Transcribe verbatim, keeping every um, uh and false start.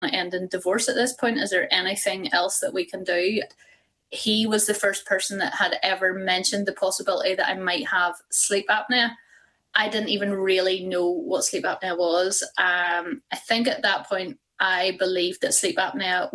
end in divorce at this point. Is there anything else that we can do? He was the first person that had ever mentioned the possibility that I might have sleep apnea. I didn't even really know what sleep apnea was. Um, I think at that point I believed that sleep apnea